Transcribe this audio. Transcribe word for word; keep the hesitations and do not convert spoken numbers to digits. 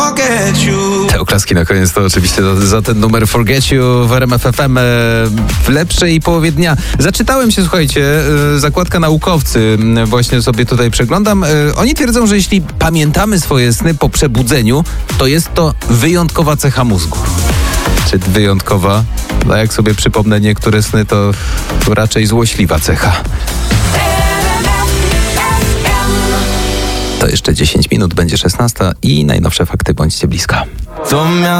forget you. Te oklaski na koniec to oczywiście za, za ten numer Forget You w R M F F M e, w lepszej połowie dnia. Zaczytałem się, słuchajcie, e, zakładka naukowcy, e, właśnie sobie tutaj przeglądam. E, oni twierdzą, że jeśli pamiętamy swoje sny po przebudzeniu, to jest to wyjątkowa cecha mózgu. Czy wyjątkowa? No jak sobie przypomnę niektóre sny, to, to raczej złośliwa cecha. To jeszcze dziesięć minut, będzie szesnasta i najnowsze fakty, bądźcie blisko. To